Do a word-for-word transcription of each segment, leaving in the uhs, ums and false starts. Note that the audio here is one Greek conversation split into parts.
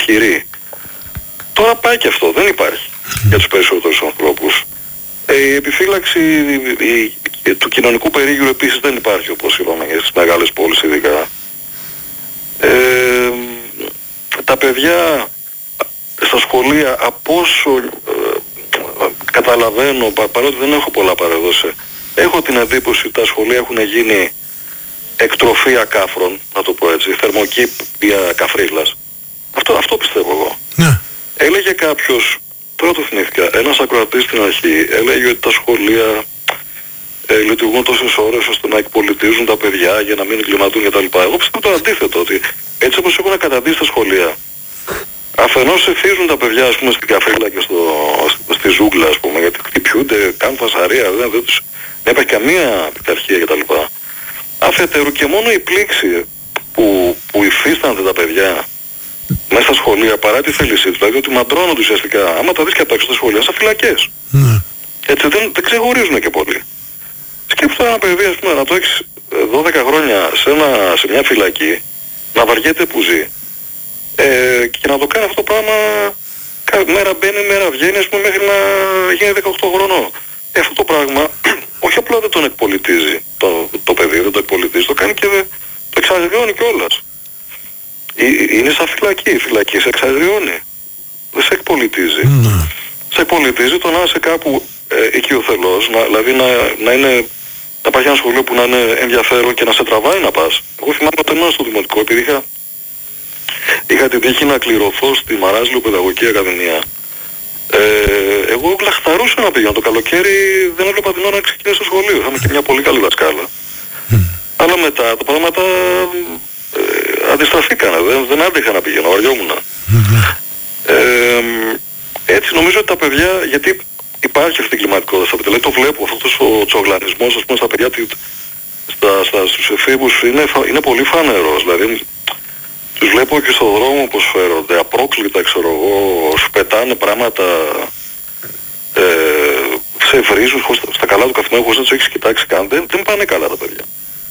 ισχυρή. Τώρα πάει και αυτό, δεν υπάρχει για τους περισσότερους ανθρώπους. Ε, η επιφύλαξη η, η, του κοινωνικού περίγυρου επίσης δεν υπάρχει, όπως είπαμε, στις μεγάλες πόλεις ειδικά. Ε, τα παιδιά στα σχολεία, από όσο ε, καταλαβαίνω, πα, παρότι δεν έχω πολλά παρεδώσει, έχω την εντύπωση ότι τα σχολεία έχουν γίνει εκτροφή ακάφρων, να το πω έτσι, θερμοκήπια καφρίλας. Αυτό, αυτό πιστεύω εγώ. Ναι. Έλεγε κάποιος, τώρα το θυμήθηκα, ένας ακροατής στην αρχή, έλεγε ότι τα σχολεία ε, λειτουργούν τόσες ώρες ώστε να εκπολιτίζουν τα παιδιά για να μην εγκληματούν κτλ. Εγώ πιστεύω το αντίθετο, ότι έτσι όπως έχουν καταντήσει τα σχολεία, αφενός ευθύζουν τα παιδιά, ας πούμε, στην καφρίλα και στο, στη ζούγκλα, ας πούμε, γιατί χτυπιούνται, κάνουν φασαρία, δεν, δεν, τους, δεν υπάρχει καμία πειθαρχία κτλ. Αφετέρου και μόνο η πλήξη που, που υφίστανται τα παιδιά μέσα στα σχολεία παρά τη θέλησή τους, δηλαδή ότι μαντρώνονται ουσιαστικά, άμα τα δεις και απ' έξω στα σχολεία, σαν φυλακές. Ναι. Έτσι δεν, δεν ξεχωρίζουν και πολύ. Σκέψου ένα παιδί, ας πούμε, να το έχεις δώδεκα χρόνια σε, ένα, σε μια φυλακή, να βαριέται που ζει, ε, και να το κάνει αυτό το πράγμα, κάθε μέρα μπαίνει, μέρα βγαίνει, ας πούμε, μέχρι να γίνει δεκαοκτώ χρονών. Ε, αυτό το πράγμα, όχι απλά δεν τον εκπολιτίζει το, το παιδί, δεν το εκπολιτίζει, το κάνει και δε, το εξαγριώνει κιόλας. Είναι σαν φυλακή, η φυλακή σε εξαγριώνει, δεν σε εκπολιτίζει. Mm. Σε εκπολιτίζει το να είσαι κάπου ε, οικειοθελώς, να, δηλαδή να, να είναι, να υπάρχει ένα σχολείο που να είναι ενδιαφέρον και να σε τραβάει να πας. Εγώ θυμάμαι όταν ήμουν στο δημοτικό, επειδή είχα, είχα την τύχη να κληρωθώ στη Μαράζιλο Παιδαγωγική Ακαδημία. Ε, εγώ λαχταρούσα να πήγαινα το καλοκαίρι, δεν έβλεπα την ώρα να ξεκινήσω στο σχολείο. Είχαμε και μια πολύ καλή δασκάλα. Mm. Αλλά μετά τα πράγματα ε, αντιστραφήκανε, δεν, δεν άντεχα να πηγαίνω, βαριόμουν. Mm. Ε, έτσι νομίζω ότι τα παιδιά, γιατί υπάρχει αυτή η κλιματικότητα στα παιδιά, δηλαδή το βλέπω, αυτός ο τσογλανισμός, ας πούμε, στα παιδιά, στα, στα, στους εφήβους είναι, είναι πολύ φανερός, δηλαδή τους βλέπω και στον δρόμο πως φέρονται, απρόκλητα, ξέρω εγώ, σου πετάνε πράγματα, ε, σε βρίζουν στα καλά του καθημερινού, χωρίς να τους έχεις κοιτάξει καν, δεν, δεν πάνε καλά τα παιδιά.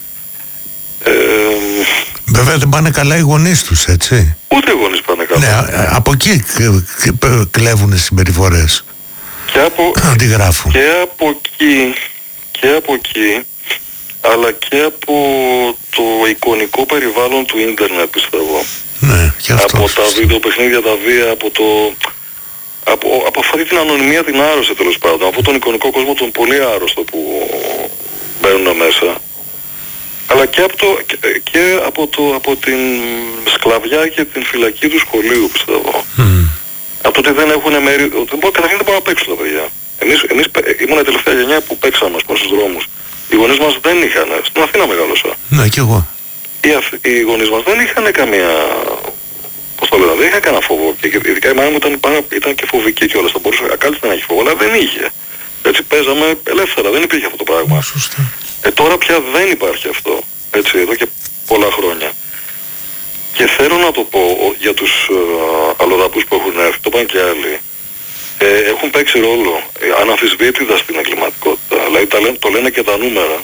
Ε, Βέβαια δεν πάνε καλά οι γονείς τους, έτσι. Ούτε οι γονείς πάνε καλά. Ναι, από εκεί κλέβουν συμπεριφορές. Και από, αντιγράφουν. Και από εκεί, και από εκεί, αλλά και από το εικονικό περιβάλλον του ίντερνετ, πιστεύω. Ναι, και αυτό. Από τα βίντεο παιχνίδια, τα βία, από το... Από, από αυτή την ανωνυμία την άρρωσε, τέλος πάντων, από τον εικονικό κόσμο τον πολύ άρρωστο που μπαίνουν μέσα. Αλλά και από, το, και, και από, το, από την σκλαβιά και την φυλακή του σχολείου, πιστεύω. Mm. Από το ότι δεν έχουν μέρη... Καταρχήν δεν μπορούν να παίξουν τα παιδιά. Εμείς, εμείς ήμουν η τελευταία γενιά που παίξαμε, ας πούμε, στους δρόμους. Οι γονείς μας δεν είχαν. Στην Αθήνα μεγάλωσα. Ναι, κι εγώ. Οι, οι γονείς μας δεν είχαν καμία... Πώς το λένε, δεν είχαν κανένα φόβο. Και ειδικά η μάνα μου ήταν, ήταν και φοβική κιόλας. Θα μπορούσε ακάλυψε να έχει φόβο, αλλά δεν είχε. Έτσι παίζαμε ελεύθερα, δεν υπήρχε αυτό το πράγμα. Σωστά. Ε, τώρα πια δεν υπάρχει αυτό. Έτσι, εδώ και πολλά χρόνια. Και θέλω να το πω ο, για τους uh, αλλοδαπούς που έχουν έρθει, το πάνε και άλλοι. Ε, έχουν παίξει ρόλο, ε, αναμφισβήτητα στην εγκληματικότητα. Δηλαδή τα λένε, το λένε και τα νούμερα.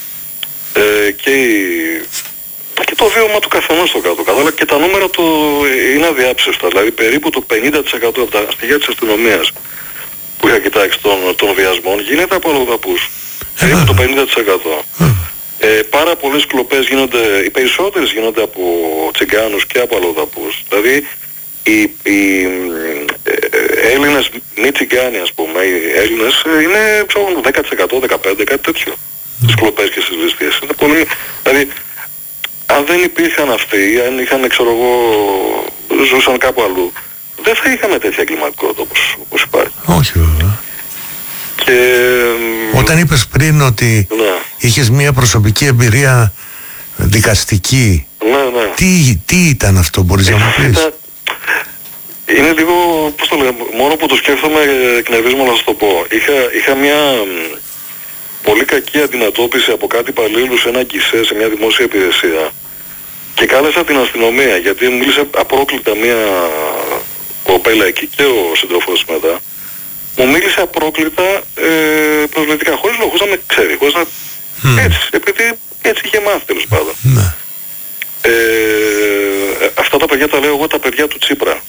Ε, και, η, και το βίωμα του καθενός στο κάτω-κάτω, αλλά και τα νούμερα το, ε, είναι αδιάψευστα. Δηλαδή περίπου το πενήντα τοις εκατό από τα στοιχεία της αστυνομίας που είχα κοιτάξει των, των βιασμών γίνεται από αλλοδαπούς. Περίπου το πενήντα τοις εκατό. Ε, πάρα πολλές κλοπές γίνονται, οι περισσότερες γίνονται από τσιγκάνους και από αλλοδαπούς. Δηλαδή οι, οι ε, Έλληνες μη τσιγκάνοι, ας πούμε, οι Έλληνες είναι ξέρω, δέκα τοις εκατό, δεκαπέντε τοις εκατό, κάτι τέτοιο. Mm. Τις κλοπές και στις ληστείες. Είναι πολύ, δηλαδή αν δεν υπήρχαν αυτοί, αν είχαν, ξέρω εγώ, ζούσαν κάπου αλλού, δεν θα είχαμε τέτοια εγκληματικότητα όπως, όπως υπάρχει. Όχι βέβαια. Και... Όταν είπες πριν ότι ναι. είχες μια προσωπική εμπειρία δικαστική, ναι, ναι. Τι, τι ήταν αυτό, μπορείς ε, να μου πεις? Ήταν... Είναι λίγο, πώς το λέω, μόνο που το σκέφτομαι εκνευρίζομαι να σας το πω. Είχα, είχα μια πολύ κακή αντιμετώπιση από κάτι υπαλλήλους σε ένα γκισέ, σε μια δημόσια υπηρεσία και κάλεσα την αστυνομία γιατί μου μίλησε απρόκλητα μια κοπέλα εκεί και ο σύντροφος μετά. Μου μίλησε απρόκλητα ε, προσβλητικά, χωρίς λόγους να με ξέρει, χωρίς να... Mm. Έτσι, επειδή έτσι είχε μάθει τέλος πάντων. Mm. Ε, αυτά τα παιδιά τα λέω εγώ τα παιδιά του Τσίπρα.